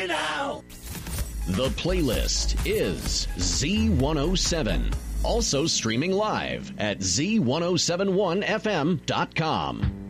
Hey now! The playlist is Z107. Also streaming live at Z1071FM.com.